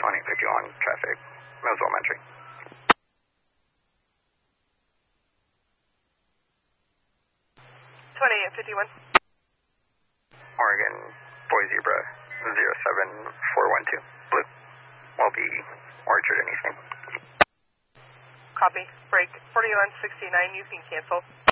2051 traffic, Millsville Elementary. 2851. Oregon, Boy Zebra, 07412. Blue. Will be Orchard and Easting. Copy. Break 4169, you can cancel.